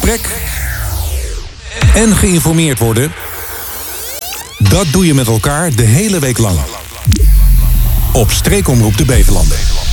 gesprek en geïnformeerd worden. Dat doe je met elkaar de hele week lang. Op Streekomroep de Beverlanden.